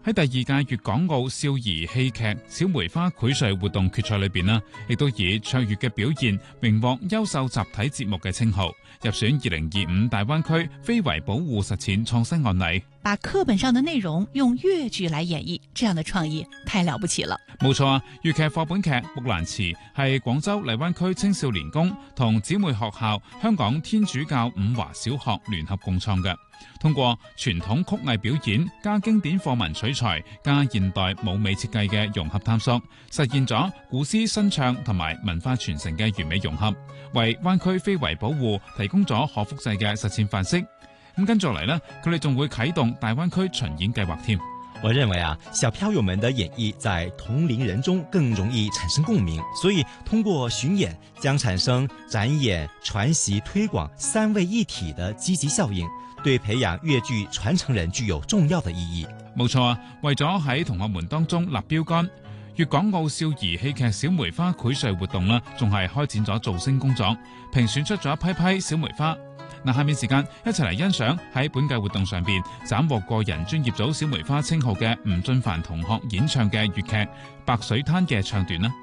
喺第二屆粵港澳少兒戲劇小梅花薈萃活動決賽裏邊亦都以卓越嘅表現榮獲優秀集體節目嘅稱號，入選2025大灣區非遺保護實踐創新案例。 把課本上的內容用粵劇來演繹，這樣的創意太了不起了。 冇錯啊，粵劇課本劇《木蘭辭》係廣州荔灣區青少年宮同姊妹學校香港天主教伍華小學聯合共創嘅，通過傳統曲藝表演加經典課文取材加現代舞美設計嘅融合探索，實現咗古詩新唱同埋文化傳承嘅完美融合，為灣區非遺保護提供咗可複製嘅實踐範式。咁跟住嚟呢，佢哋仲會啟動大灣區巡演計劃添。 我認為小飄友們的演繹在同齡人中更容易產生共鳴，所以通過巡演將產生展演、傳習、推廣三位一體的積極效應，對培養粵劇傳承人具有重要的意義。 冇錯啊，為咗喺同學們當中立標杆，粵港澳少兒戲劇小梅花薈萃活動仲係開展咗造星工作，評選出咗一批小梅花。下面時間一齊嚟欣賞喺本屆活動上邊斬獲個人專業組小梅花稱號嘅吳俊凡同學演唱嘅粵劇《白水灘》嘅唱段啦。